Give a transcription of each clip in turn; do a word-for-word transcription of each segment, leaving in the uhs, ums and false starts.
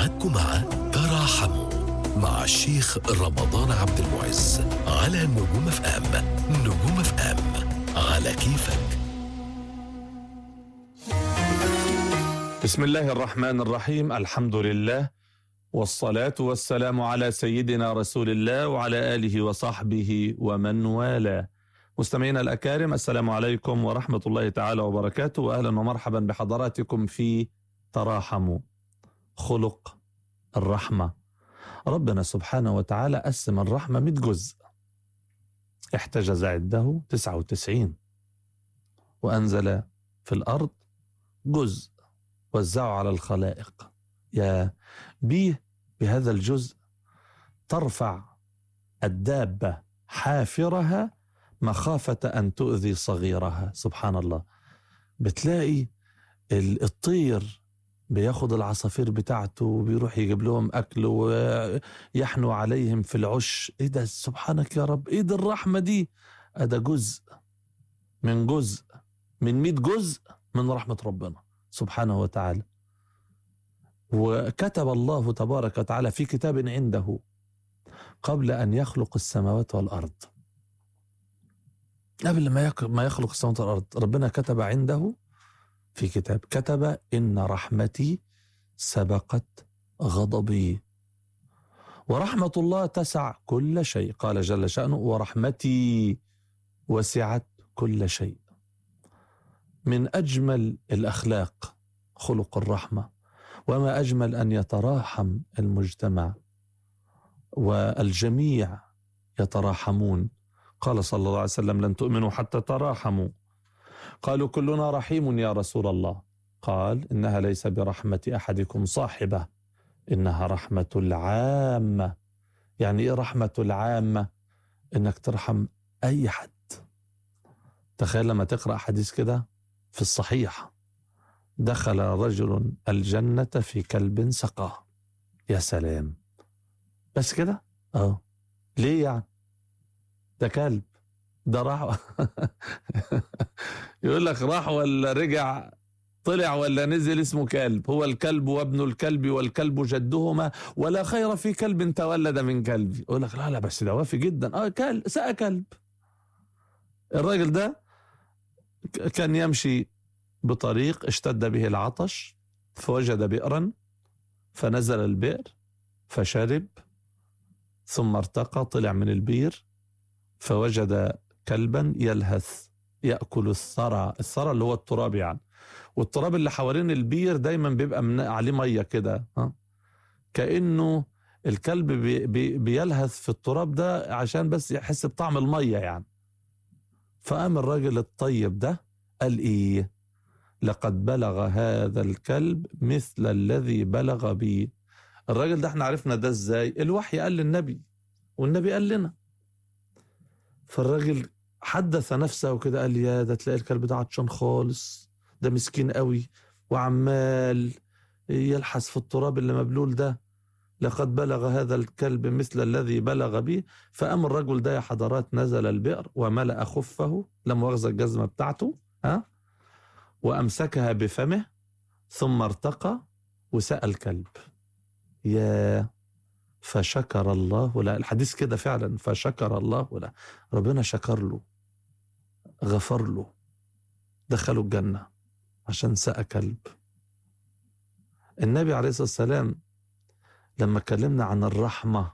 معكم مع تراحموا مع الشيخ رمضان عبد المعز على نجوم اف ام. نجوم اف ام على كيفك. بسم الله الرحمن الرحيم. الحمد لله والصلاة والسلام على سيدنا رسول الله وعلى آله وصحبه ومن والاه. مستمعينا الأكارم، السلام عليكم ورحمة الله تعالى وبركاته، وأهلا ومرحبا بحضراتكم في تراحموا. خلق الرحمة. ربنا سبحانه وتعالى قسم الرحمة مئة جزء، احتجز عنده تسعة وتسعين، وأنزل في الأرض جزء وزعه على الخلائق. يا بيه بهذا الجزء ترفع الدابة حافرها مخافة أن تؤذي صغيرها. سبحان الله. بتلاقي الطير بياخد العصافير بتاعته وبيروح يجيب لهم أكل ويحنو عليهم في العش. إيه ده؟ سبحانك يا رب، إيه ده الرحمة دي؟ هذا جزء من جزء من مئة جزء من رحمة ربنا سبحانه وتعالى. وكتب الله تبارك وتعالى في كتاب عنده قبل أن يخلق السماوات والأرض، قبل ما يخلق السماوات والأرض ربنا كتب عنده في كتاب، كتب إن رحمتي سبقت غضبي. ورحمة الله تسع كل شيء، قال جل شأنه ورحمتي وسعت كل شيء. من أجمل الأخلاق خلق الرحمة، وما أجمل أن يتراحم المجتمع والجميع يتراحمون. قال صلى الله عليه وسلم لن تؤمنوا حتى تراحموا. قالوا كلنا رحيم يا رسول الله. قال إنها ليس برحمة أحدكم صاحبة، إنها رحمة العامة. يعني إيه رحمة العامة؟ إنك ترحم أي حد. تخيل لما تقرأ حديث كده في الصحيح، دخل رجل الجنة في كلب سقاه. يا سلام، بس كده؟ اه ليه يعني؟ ده كلب، ده راح يقول لك راح ولا رجع، طلع ولا نزل، اسمه كلب. هو الكلب وابن الكلب والكلب جدهما، ولا خير في كلب تولد من كلب. يقول لك لا لا بس ده وافي جدا. اه كلب سقى كلب. الراجل ده كان يمشي بطريق، اشتد به العطش فوجد بئرا فنزل البئر فشرب، ثم ارتقى طلع من البير فوجد كلبا يلهث يأكل الثرى. الثرى اللي هو التراب يعني، والتراب اللي حوالين البير دايما بيبقى من عليه مية كده، ها كأنه الكلب بي بي بيلهث في التراب ده عشان بس يحس بطعم المية يعني. فقام الراجل الطيب ده قال ايه؟ لقد بلغ هذا الكلب مثل الذي بلغ بي. الراجل ده احنا عرفنا ده ازاي؟ الوحي قال للنبي والنبي قال لنا. فالراجل حدث نفسه وكده قال يا ده تلاقي الكلب ده عطشان خالص، ده مسكين قوي وعمال يلحس في التراب اللي مبلول ده. لقد بلغ هذا الكلب مثل الذي بلغ به. فقام الرجل ده يا حضرات نزل البئر وملأ خفه، لم يغزى الجزمة بتاعته، ها وأمسكها بفمه، ثم ارتقى وسأل الكلب. يا فشكر الله له. الحديث كده فعلا، فشكر الله له. ربنا شكر له، غفر له، دخلوا الجنة عشان سقى كلب. النبي عليه الصلاة والسلام لما كلمنا عن الرحمة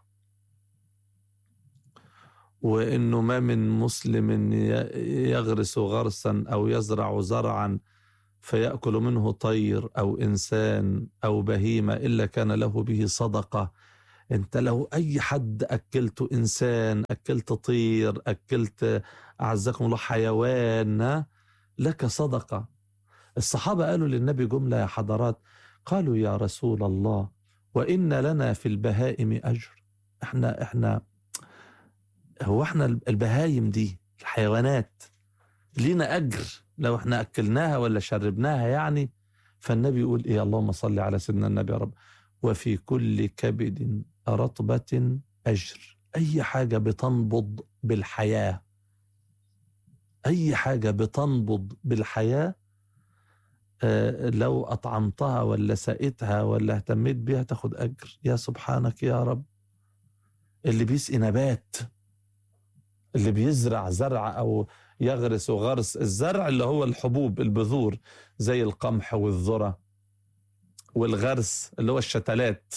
وإنه ما من مسلم يغرس غرسا أو يزرع زرعا فيأكل منه طير أو إنسان أو بهيمة إلا كان له به صدقة. انت لو اي حد اكلته انسان، اكلت طير، اكلت اعزكم الله حيوان، لك صدقة. الصحابة قالوا للنبي جملة يا حضرات، قالوا يا رسول الله وإن لنا في البهائم أجر. احنا احنا هو احنا البهايم دي الحيوانات لينا أجر لو احنا أكلناها ولا شربناها يعني؟ فالنبي يقول ايه؟ اللهم صل على سيدنا النبي يا رب. وفي كل كبد رطبة أجر. أي حاجة بتنبض بالحياة، أي حاجة بتنبض بالحياة آه لو أطعمتها ولا سقيتها ولا اهتميت بيها تاخد أجر. يا سبحانك يا رب. اللي بيسقي نبات، اللي بيزرع زرع أو يغرس غرس، الزرع اللي هو الحبوب البذور زي القمح والذرة، والغرس اللي هو الشتلات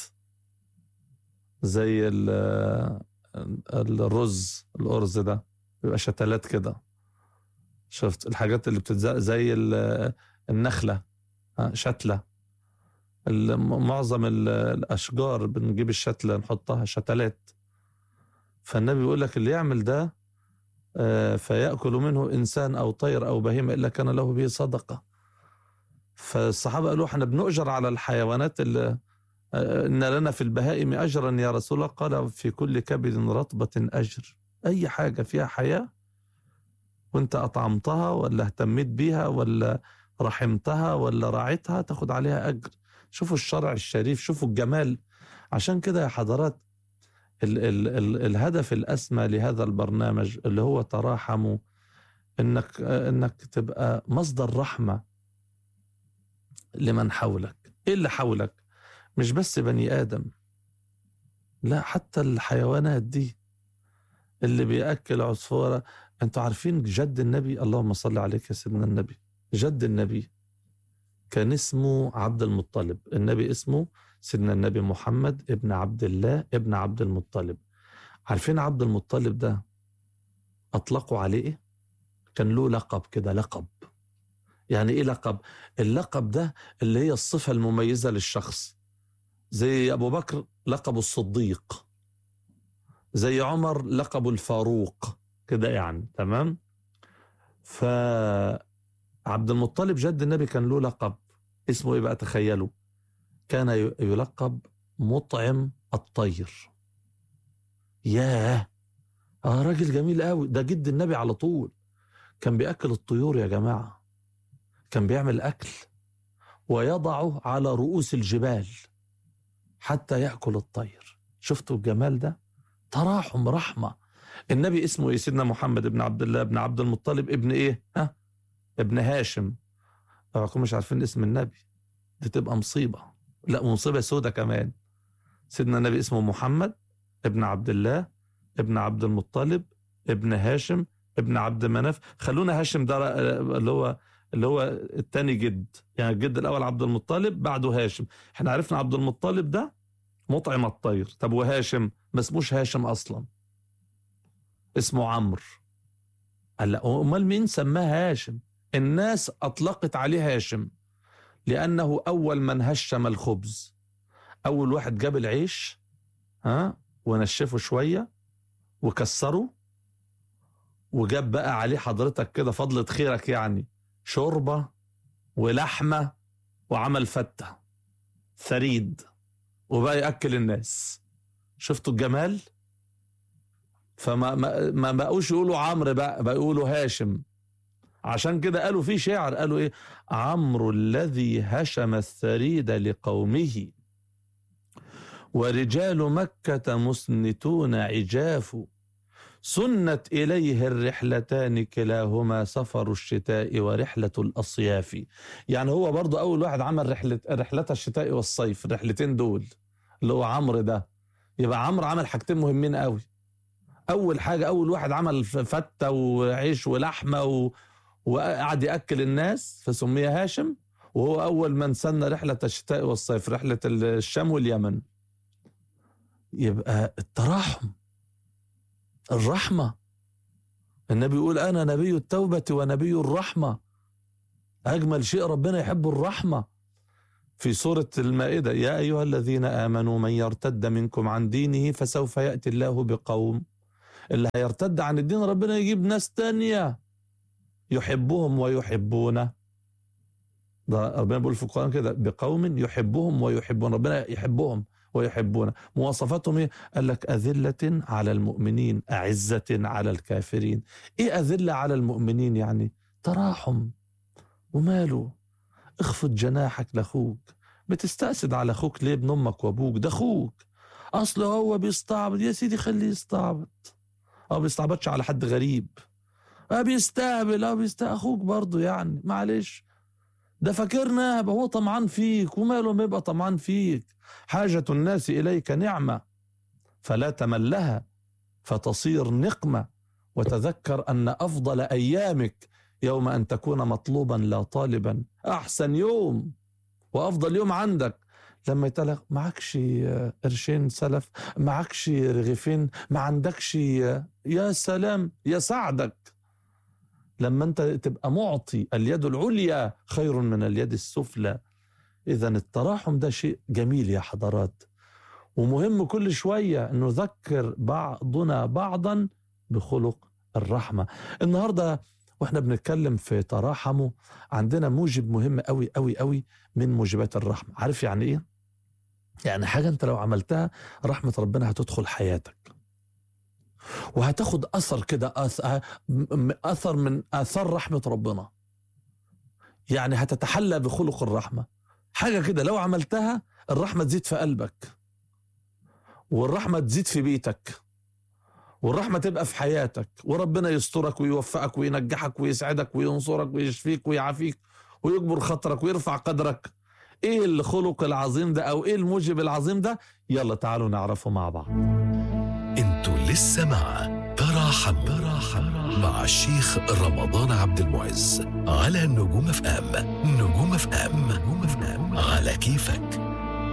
زي الرز، الأرز ده بيبقى شتلات كده. شفت الحاجات اللي بتتزرع زي النخلة شتلة. معظم الأشجار بنجيب الشتلة نحطها شتلات. فالنبي يقول لك اللي يعمل ده فيأكل منه إنسان أو طير أو بهيمة إلا كان له به صدقة. فالصحابة قالوا احنا بنؤجر على الحيوانات اللي إن لنا في البهائم أجرا يا رسول الله؟ قال في كل كبد رطبة أجر. أي حاجة فيها حياة وانت أطعمتها ولا اهتميت بيها ولا رحمتها ولا راعيتها تاخد عليها أجر. شوفوا الشرع الشريف، شوفوا الجمال. عشان كده يا حضرات ال ال ال الهدف الأسمى لهذا البرنامج اللي هو تراحموا، إنك, إنك تبقى مصدر رحمة لمن حولك. إيه اللي حولك؟ مش بس بني آدم، لا حتى الحيوانات دي اللي بيأكل عصفورة. انتوا عارفين جد النبي، اللهم صل عليك يا سيدنا النبي، جد النبي كان اسمه عبد المطلب. النبي اسمه سيدنا النبي محمد ابن عبد الله ابن عبد المطلب. عارفين عبد المطلب ده أطلقوا عليه إيه؟ كان له لقب كده. لقب يعني إيه لقب؟ اللقب ده اللي هي الصفة المميزة للشخص. زي أبو بكر لقبه الصديق، زي عمر لقبه الفاروق كده يعني. تمام. فعبد المطلب جد النبي كان له لقب اسمه إيه بقى؟ تخيلوا، كان يلقب مطعم الطير. ياه، آه راجل جميل قوي. ده جد النبي على طول كان بيأكل الطيور يا جماعة. كان بيعمل أكل ويضعه على رؤوس الجبال حتى يأكل الطير. شفتوا الجمال ده؟ تراحم، رحمة. النبي اسمه إيه؟ سيدنا محمد ابن عبد الله ابن عبد المطلب ابن إيه؟ ها؟ ابن هاشم. أراكم مش عارفين اسم النبي دي تبقى مصيبة. لا، مصيبة سودة كمان. سيدنا النبي اسمه محمد ابن عبد الله ابن عبد المطلب ابن هاشم ابن عبد مناف. خلونا هاشم ده اللي هو اللي هو الثاني جد، يعني الجد الأول عبد المطلب بعده هاشم. احنا عرفنا عبد المطلب ده مطعم الطير. طب وهاشم ما اسموش هاشم أصلا، اسمه عمرو. قال لا، أمال مين سماه هاشم؟ الناس أطلقت عليه هاشم لأنه أول من هشم الخبز. أول واحد جاب العيش ها ونشفه شوية وكسره، وجاب بقى عليه حضرتك كده فضلة خيرك يعني شوربة ولحمة، وعمل فتة ثريد، وبقى يأكل الناس. شفتوا الجمال؟ فما ما ما بقوش يقولوا عمرو بقى، بقى يقولوا هاشم. عشان كده قالوا في شعر، قالوا ايه؟ عمرو الذي هشم الثريد لقومه ورجال مكة مسنتون عجاف، سنت إليه الرحلتان كلاهما سفر الشتاء ورحلة الأصياف. يعني هو برضو أول واحد عمل رحلة رحلة الشتاء والصيف، الرحلتين دول اللي هو عمرو ده. يبقى عمرو عمل حاجتين مهمين قوي. أول حاجة، أول واحد عمل فتة وعيش ولحمة و... وقعد يأكل الناس فسمي هاشم. وهو أول من سن رحلة الشتاء والصيف، رحلة الشام واليمن. يبقى التراحم، الرحمة. النبي يقول أنا نبي التوبة ونبي الرحمة. أجمل شيء ربنا يحب الرحمة. في سورة المائدة يا أيها الذين آمنوا من يرتد منكم عن دينه فسوف يأتي الله بقوم. اللي هيرتد عن الدين ربنا يجيب ناس تانية يحبهم ويحبونه. ده ربنا بيقول في القرآن كده بقوم يحبهم ويحبون. ربنا يحبهم ويحبون. مواصفاتهم ايه؟ قال لك أذلة على المؤمنين أعزة على الكافرين. ايه أذلة على المؤمنين؟ يعني تراحم. وماله؟ اخفض جناحك لأخوك. بتستأسد على أخوك ليه؟ ابن أمك وأبوك، ده أخوك. أصله هو بيستعبط، يا سيدي خليه يستعبط. أو بيستعبطش على حد غريب. أه بيستهبل، أه بيستهبل أخوك برضو يعني معلش. ده فاكرنا هو طمعان فيك، وماله ما يبقى طمعان فيك؟ حاجة الناس إليك نعمة فلا تملها فتصير نقمة، وتذكر أن أفضل أيامك يوم أن تكون مطلوبا لا طالبا. أحسن يوم وأفضل يوم عندك لما يتلق معكش قرشين سلف، معكش رغيفين، ما عندكش، يا سلام يا سعدك لما أنت تبقى معطي. اليد العليا خير من اليد السفلى. إذن التراحم ده شيء جميل يا حضرات، ومهم كل شوية أن نذكر بعضنا بعضا بخلق الرحمة. النهاردة وإحنا بنتكلم في تراحمه عندنا موجب مهم قوي قوي قوي من موجبات الرحمة. عارف يعني إيه؟ يعني حاجة أنت لو عملتها رحمة ربنا هتدخل حياتك، وهتاخد أثر كده، أثر من آثار رحمة ربنا. يعني هتتحلى بخلق الرحمة. حاجة كده لو عملتها الرحمة تزيد في قلبك، والرحمة تزيد في بيتك، والرحمة تبقى في حياتك، وربنا يسترك ويوفقك وينجحك ويسعدك وينصرك ويشفيك ويعافيك ويكبر خطرك ويرفع قدرك. ايه الخلق العظيم ده او ايه الموجب العظيم ده؟ يلا تعالوا نعرفه مع بعض. انتوا لسه مع تراحم تراحم مع الشيخ رمضان عبد المعز على نجوم اف ام. نجوم اف ام، نجوم اف ام على كيفك.